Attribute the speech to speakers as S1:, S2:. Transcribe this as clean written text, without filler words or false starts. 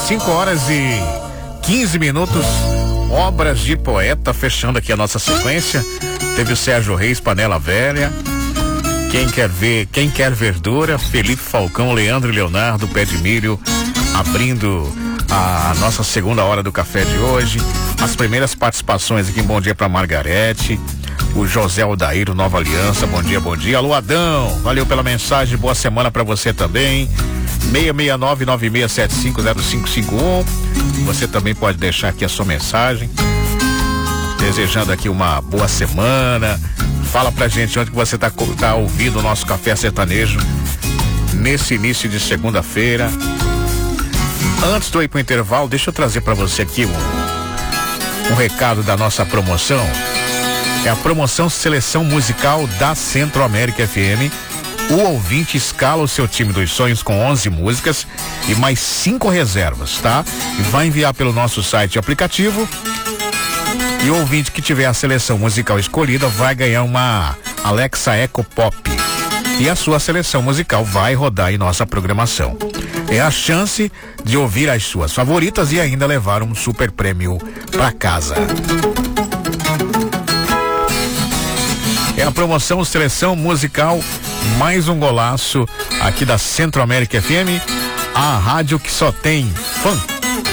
S1: 5h15. Obras de Poeta, fechando aqui a nossa sequência. Teve o Sérgio Reis, Panela Velha. Quem quer verdura, Felipe Falcão, Leandro e Leonardo, Pé de Milho, abrindo a nossa segunda hora do café de hoje. As primeiras participações aqui, bom dia pra Margarete, o José Aldair, Nova Aliança, bom dia, bom dia. Alô, Adão, valeu pela mensagem, boa semana pra você também. 669-9675-0551. Você também pode deixar aqui a sua mensagem, desejando aqui uma boa semana. Fala pra gente onde que você tá ouvindo o nosso Café Sertanejo nesse início de segunda-feira. Antes de eu ir pro intervalo, deixa eu trazer pra você aqui um recado da nossa promoção. É a promoção Seleção Musical da Centro-América FM. O ouvinte escala o seu time dos sonhos com 11 músicas e mais 5 reservas, tá? E vai enviar pelo nosso site e aplicativo. E o ouvinte que tiver a seleção musical escolhida vai ganhar uma Alexa Eco Pop. E a sua seleção musical vai rodar em nossa programação. É a chance de ouvir as suas favoritas e ainda levar um super prêmio para casa. É a promoção Seleção Musical, mais um golaço aqui da Centro-América FM, a rádio que só tem fã.